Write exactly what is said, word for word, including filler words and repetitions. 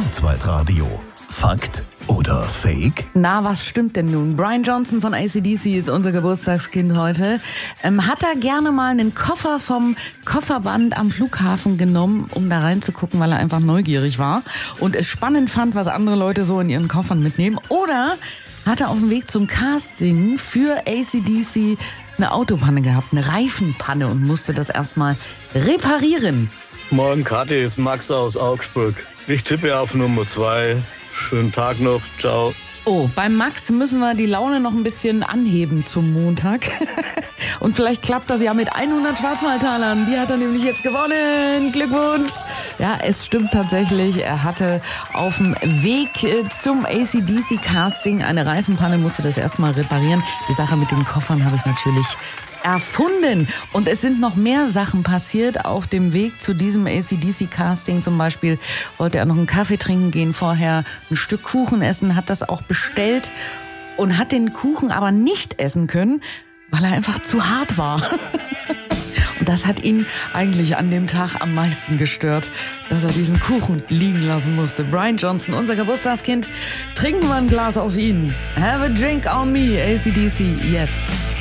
Kurzweitradio. Fakt oder Fake? Na, was stimmt denn nun? Brian Johnson von A C D C ist unser Geburtstagskind heute. Ähm, hat er gerne mal einen Koffer vom Kofferband am Flughafen genommen, um da reinzugucken, weil er einfach neugierig war und es spannend fand, was andere Leute so in ihren Koffern mitnehmen? Oder hat er auf dem Weg zum Casting für A C D C eine Autopanne gehabt, eine Reifenpanne und musste das erstmal reparieren? Moin Kathi, ist Max aus Augsburg. Ich tippe auf Nummer zwei. Schönen Tag noch, ciao. Oh, beim Max müssen wir die Laune noch ein bisschen anheben zum Montag. Und vielleicht klappt das ja mit hundert Schwarzwaldtalern. Die hat er nämlich jetzt gewonnen. Glückwunsch. Ja, es stimmt tatsächlich. Er hatte auf dem Weg zum A C D C-Casting eine Reifenpanne, musste das erstmal reparieren. Die Sache mit den Koffern habe ich natürlich erfunden. Und es sind noch mehr Sachen passiert auf dem Weg zu diesem A C D C-Casting. Zum Beispiel wollte er noch einen Kaffee trinken gehen, vorher ein Stück Kuchen essen, hat das auch bestellt und hat den Kuchen aber nicht essen können, weil er einfach zu hart war. Und das hat ihn eigentlich an dem Tag am meisten gestört, dass er diesen Kuchen liegen lassen musste. Brian Johnson, unser Geburtstagskind, trinken wir ein Glas auf ihn. Have a drink on me, A C D C, jetzt.